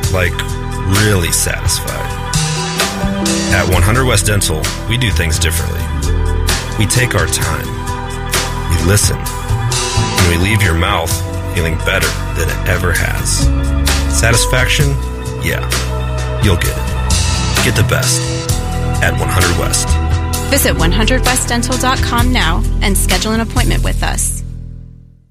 like really satisfied. At 100 West Dental, we do things differently. We take our time. We listen. And we leave your mouth feeling better than it ever has. Satisfaction? Yeah. You'll get it. Get the best at 100 West. Visit 100westdental.com now and schedule an appointment with us.